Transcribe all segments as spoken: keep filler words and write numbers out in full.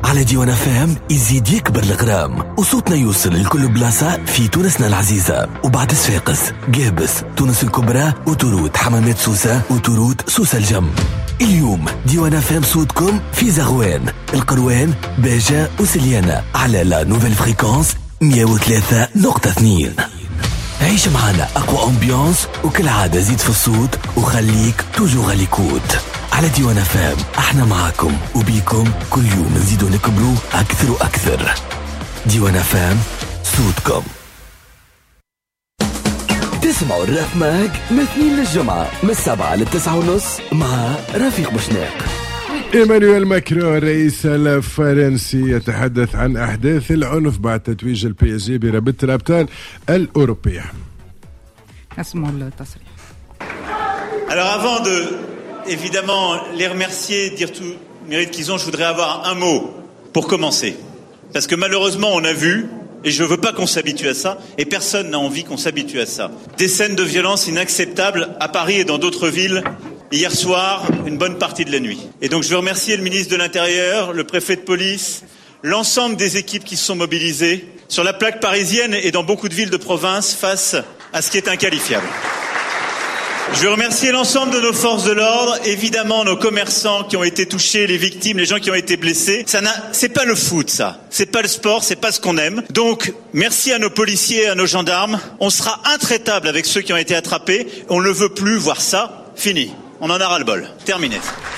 على ديوان فام يزيد يكبر الغرام وصوتنا يوصل لكل بلاصة في تونسنا العزيزة. وبعد صفاقس، قابس، تونس الكبرى، وتروت حمامات سوسة، وتروت سوسة الجم. اليوم ديوان فام صوتكم في زغوان، القروان، باجة وسليانة على لا نوفيل فريكونس مية وثلاثة نقطة اثنين. عيش معنا أقوى أمبيانس، وكل عادة زيد في الصوت وخليك توجو غاليكوت. على ديوان فام احنا معاكم وبيكم كل يوم نزيدو نكبروا أكثر وأكثر. ديوان فام صوتكم. تسمعوا الراب ماج من اثنين للجمعة من السبعة للتسعة ونص مع رفيق بوشناق. إيمانويل ماكرون الرئيس الفرنسي يتحدث عن أحداث العنف بعد تتويج البي اس جي برابطة الأبطال الأوروبية. اسمعوا التصريح. Alors avant de évidemment les remercier, dire tout le mérite qu'ils ont, je voudrais avoir un mot pour commencer. Parce que malheureusement on a vu, et je ne veux pas qu'on s'habitue à ça, et personne n'a envie qu'on s'habitue à ça, des scènes de violence inacceptables à Paris et dans d'autres villes hier soir, une bonne partie de la nuit. Et donc je veux remercier le ministre de l'Intérieur, le préfet de police, l'ensemble des équipes qui se sont mobilisées sur la plaque parisienne et dans beaucoup de villes de province face à ce qui est inqualifiable. Je veux remercier l'ensemble de nos forces de l'ordre, évidemment nos commerçants qui ont été touchés, les victimes, les gens qui ont été blessés. Ça n'a, c'est pas le foot, ça. C'est pas le sport, c'est pas ce qu'on aime. Donc, merci à nos policiers, à nos gendarmes. On sera intraitable avec ceux qui ont été attrapés. On ne veut plus voir ça. Fini. On en a ras le bol. Terminé.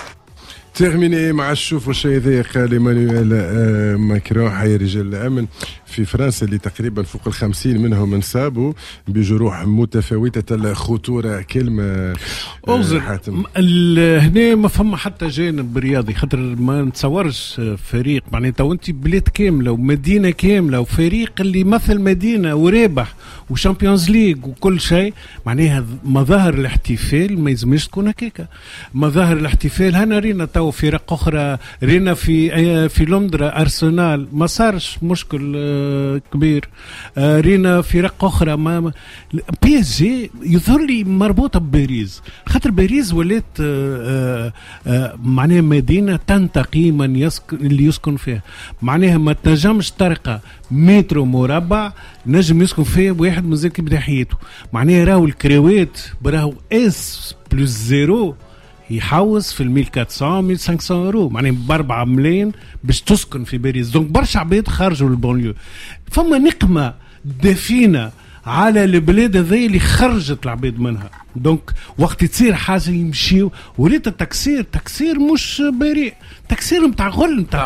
ترميني مع الشوف والشيء ذي قال إيمانويل ماكرون حي رجال الأمن في فرنسا اللي تقريبا فوق الخمسين منهم انصابوا بجروح متفاوتة الخطورة. كلمة حاتم هنا ما فما حتى جانب رياضي، خاطر ما نتصورش فريق معناتها وانت بلاد كاملة ومدينة كاملة وفريق اللي يمثل مدينة ورابح وشامبيونز ليج وكل شيء، معناها مظاهر الاحتفال ما يزمش تكون هكاكا. مظاهر الاحتفال هنا رينا تو فرق أخرى، رينا في في لندن أرسنال ما صارش مشكل كبير، رينا فرق أخرى. ما بي اس جي يظهر لي مربوطة بباريس، خاطر باريس ولات معناها مدينة تنتقي من يسكن اللي يسكن فيها، معناها ما تنجمش طرقة متر مربع نجم يسكن فيها واحد مازال كي بدا حياته. معناها راهو الكروات براهو اس بلس زيرو يحوز في الميل كاتسون ميل سانكسون يورو، معناها باربعة ملايين باش تسكن في باريس. دونك برشا عباد خرجوا للبونيو. فما نقمة دفينة على البلاد هذي اللي خرجت العباد منها. دونك وقت تصير حاجة يمشيو وليت التكسير تكسير مش بريء، تكسير متاع غل متاع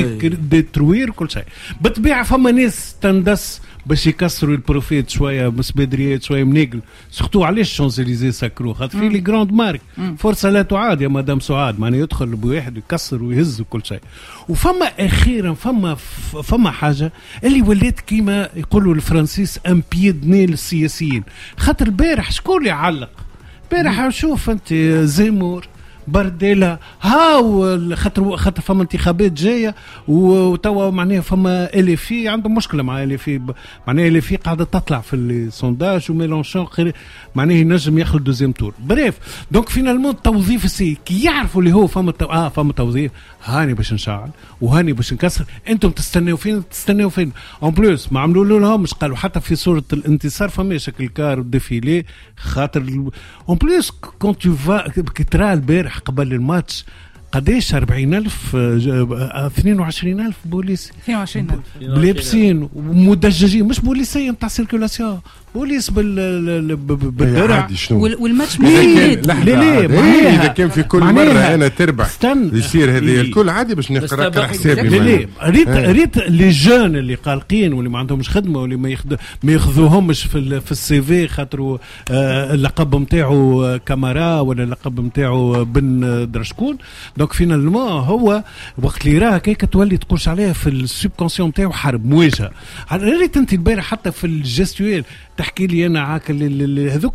ديتروير كل شيء. بالطبيعة فما ناس تندس باش يكسروا البروفيت شويه بس بدريات شويه منقل، سختو علاش شانزليزي ساكرو خاطر في لي جراند مارك فرصه لا تعاد يا مدام سعاد، معناها يدخل بواحد يكسر ويهز وكل شيء. وفما اخيرا فما فما حاجه اللي ولات كيما يقولوا الفرنسيس ام بيدني للسياسيين، خاطر البارح شكون اللي علق البارح؟ شوف انت زيمور برديلا هاو خاطر خاطر فما انتخابات جايه وتوا معناها فما الفي عنده مشكله مع الفي، معناها الفي قاعده تطلع في السونداج وميلانشون معناها ينجم ياخذ دوزيام تور. بريف دونك فينالمون التوظيف السي كي يعرفوا اللي هو فما تو... اه فما توظيف، هاني باش نشعل وهاني باش نكسر. انتم تستناو فين تستناو فين اون بلوس ما عملوا لهم مش قالوا حتى في صوره الانتصار فما شكل كار وديفيلي خاطر اون بلوس كون تو فا كترا البارح قبل الماتش قديش أربعين ألف اثنين وعشرين ألف بوليس اثنين وعشرين ألف بلابسين ومدججين مش بوليسية متاع سيركولاسيون بوليس بال بالدرع والماتش لا لا لا إذا كان في كل مرة أنا تربح يصير هذه الكل عادي باش نقرأ حسابي. لا ريت ريت لي جون اللي قالقين واللي ما عندهمش خدمة واللي ما ياخذ ما ياخذوهمش في في السي في خاطروا اللقب نتاعو كامارا ولا اللقب نتاعو بن درشكون. دونك فينالمون هو وقت اللي راه كيك تولي تقولش عليها في السبكونسيون نتاعو حرب مواجهة. ريت انت البارح حتى في الجستويل تحكي لي انا عاك هذوك